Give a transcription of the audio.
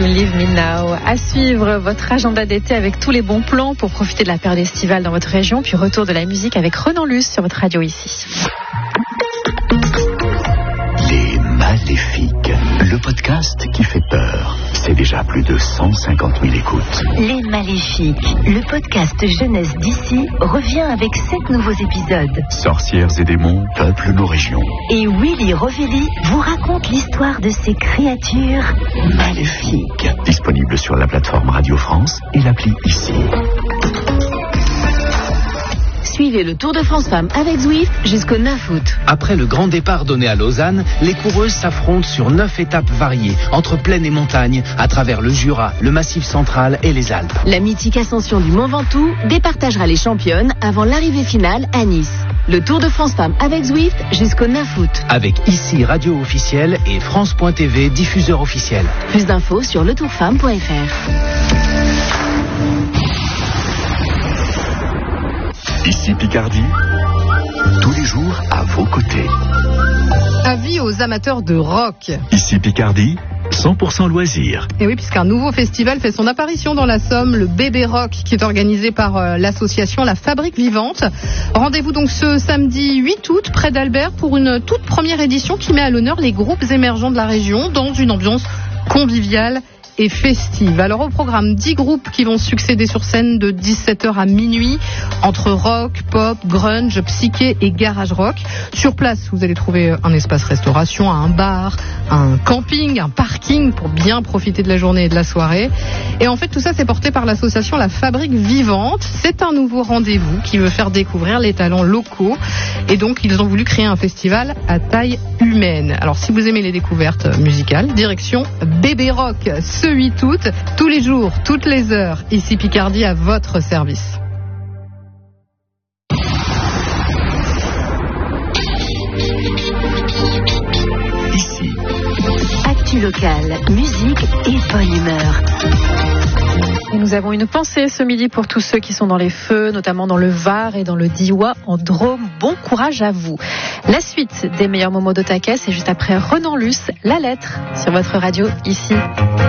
Leave Me Now. À suivre votre agenda d'été avec tous les bons plans pour profiter de la période estivale dans votre région, puis retour de la musique avec Renan Luce sur votre radio ici. Les Maléfiques, le podcast qui fait peur. C'est déjà plus de 150 000 écoutes. Les Maléfiques, le podcast jeunesse d'ici, revient avec 7 nouveaux épisodes. Sorcières et démons peuplent nos régions. Et Willy Rovelli vous raconte l'histoire de ces créatures maléfiques. Disponible sur la plateforme Radio France et l'appli ici. Suivez le Tour de France Femmes avec Zwift jusqu'au 9 août. Après le grand départ donné à Lausanne, les coureuses s'affrontent sur 9 étapes variées, entre plaine et montagne, à travers le Jura, le Massif central et les Alpes. La mythique ascension du Mont Ventoux départagera les championnes avant l'arrivée finale à Nice. Le Tour de France Femmes avec Zwift jusqu'au 9 août. Avec ici radio officielle et France.tv diffuseur officiel. Plus d'infos sur letourfemme.fr. Ici Picardie, tous les jours à vos côtés. Avis aux amateurs de rock. Ici Picardie, 100% loisirs. Et oui, puisqu'un nouveau festival fait son apparition dans la Somme, le Bébé Rock, qui est organisé par l'association La Fabrique Vivante. Rendez-vous donc ce samedi 8 août, près d'Albert, pour une toute première édition qui met à l'honneur les groupes émergents de la région dans une ambiance conviviale et festive. Alors au programme, 10 groupes qui vont succéder sur scène de 17h à minuit, entre rock, pop, grunge, psyché et garage rock. Sur place, vous allez trouver un espace restauration, un bar, un camping, un parking pour bien profiter de la journée et de la soirée. Et en fait, tout ça, c'est porté par l'association La Fabrique Vivante. C'est un nouveau rendez-vous qui veut faire découvrir les talents locaux. Et donc, ils ont voulu créer un festival à taille humaine. Alors, si vous aimez les découvertes musicales, direction Bébé Rock, ce 8 août, tous les jours, toutes les heures, ici Picardie à votre service. Ici. Actu locale, musique et bonne humeur. Et nous avons une pensée ce midi pour tous ceux qui sont dans les feux, notamment dans le Var et dans le Diois en Drôme. Bon courage à vous. La suite des meilleurs moments d'Otakais, c'est juste après Renan Luce, La Lettre, sur votre radio ici.